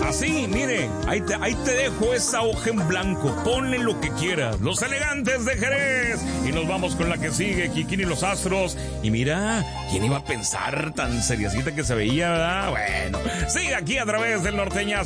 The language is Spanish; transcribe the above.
Así, mire, ahí te dejo esa hoja en blanco. Ponle lo que quieras. Los Elegantes de Jerez. Y nos vamos con la que sigue, Kikín y los Astros. Y mira, ¿quién iba a pensar tan seriecita que se veía, verdad? Bueno, sigue aquí a través del Norteñazo.